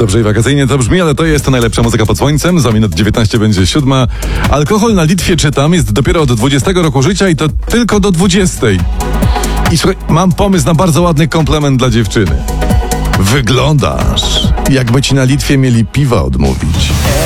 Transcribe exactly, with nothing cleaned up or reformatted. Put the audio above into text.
Dobrze i wakacyjnie to brzmi, ale to jest to najlepsza muzyka pod słońcem. Za minut dziewiętnaście będzie siódma. Alkohol na Litwie, czytam, jest dopiero od dwudziestego roku życia i to tylko do dwudziestej. I słuchaj, mam pomysł na bardzo ładny komplement dla dziewczyny. Wyglądasz, jakby ci na Litwie mieli piwa odmówić.